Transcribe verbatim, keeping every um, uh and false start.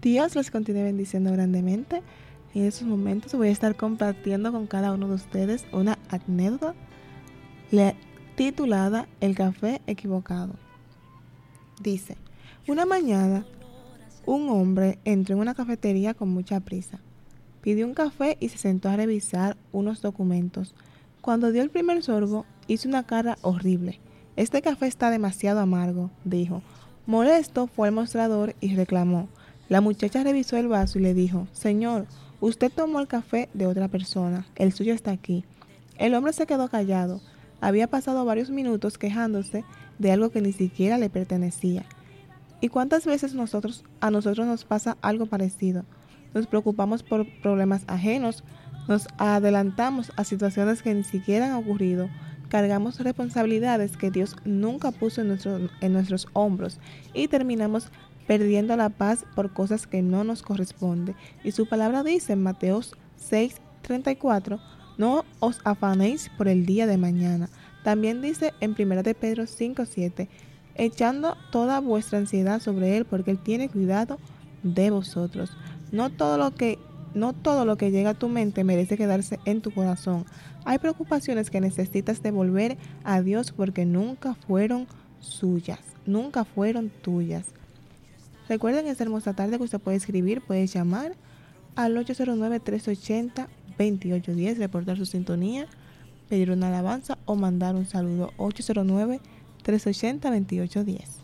Dios los continúe bendiciendo grandemente. En estos momentos voy a estar compartiendo con cada uno de ustedes una anécdota titulada El café equivocado. Dice, una mañana un hombre entró en una cafetería con mucha prisa. Pidió un café y se sentó a revisar unos documentos. Cuando dio el primer sorbo, hizo una cara horrible. Este café está demasiado amargo, dijo. Molesto, fue al mostrador y reclamó. La muchacha revisó el vaso y le dijo, señor, usted tomó el café de otra persona, el suyo está aquí. El hombre se quedó callado. Había pasado varios minutos quejándose de algo que ni siquiera le pertenecía. ¿Y cuántas veces nosotros, a nosotros nos pasa algo parecido? Nos preocupamos por problemas ajenos, nos adelantamos a situaciones que ni siquiera han ocurrido, cargamos responsabilidades que Dios nunca puso en, nuestro, en nuestros hombros y terminamos perdiendo la paz por cosas que no nos corresponden. Y su palabra dice en Mateo seis treinta y cuatro, no os afanéis por el día de mañana. También dice en primera de Pedro cinco siete, echando toda vuestra ansiedad sobre Él, porque Él tiene cuidado de vosotros. No todo lo que, no todo lo que llega a tu mente merece quedarse en tu corazón. Hay preocupaciones que necesitas devolver a Dios porque nunca fueron suyas, nunca fueron tuyas. Recuerden esta hermosa tarde que usted puede escribir, puede llamar al ocho cero nueve, tres ochenta, veintiocho diez, reportar su sintonía, pedir una alabanza o mandar un saludo. ocho cero nueve, tres ochenta, veintiocho diez.